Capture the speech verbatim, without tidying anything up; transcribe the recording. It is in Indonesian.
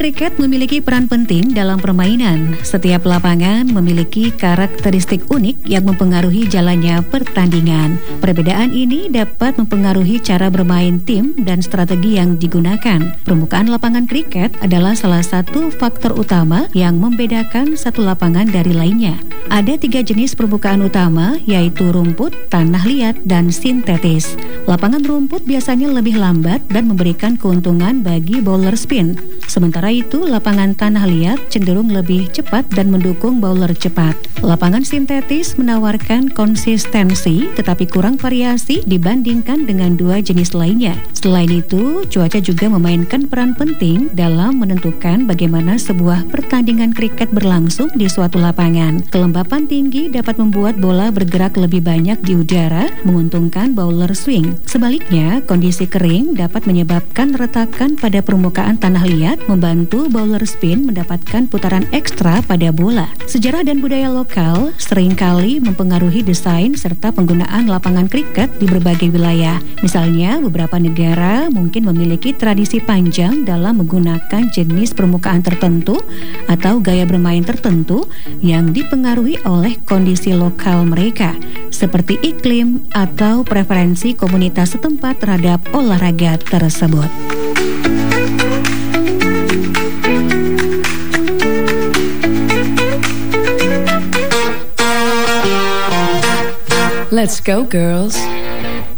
kriket memiliki peran penting dalam permainan. Setiap lapangan memiliki karakteristik unik yang mempengaruhi jalannya pertandingan. Perbedaan ini dapat mempengaruhi cara bermain tim dan strategi yang digunakan. Permukaan lapangan kriket adalah salah satu faktor utama yang membedakan satu lapangan dari lainnya. Ada tiga jenis permukaan utama, yaitu rumput, tanah liat, dan sintetis. Lapangan rumput biasanya lebih lambat dan memberikan keuntungan bagi bowler spin. Sementara itu, lapangan tanah liat cenderung lebih cepat dan mendukung bowler cepat. Lapangan sintetis menawarkan konsistensi tetapi kurang variasi dibandingkan dengan dua jenis lainnya. Selain itu, cuaca juga memainkan peran penting dalam menentukan bagaimana sebuah pertandingan kriket berlangsung di suatu lapangan. Kelembapan tinggi dapat membuat bola bergerak lebih banyak di udara, menguntungkan bowler swing. Sebaliknya, kondisi kering dapat menyebabkan retakan pada permukaan tanah liat, membantu bowler spin mendapatkan putaran ekstra pada bola. Sejarah dan budaya lokal seringkali mempengaruhi desain serta penggunaan lapangan kriket di berbagai wilayah. Misalnya, beberapa negara mungkin memiliki tradisi panjang dalam menggunakan jenis permukaan tertentu atau gaya bermain tertentu yang dipengaruhi oleh kondisi lokal mereka, seperti iklim atau preferensi komunitas setempat terhadap olahraga tersebut. Let's go, girls.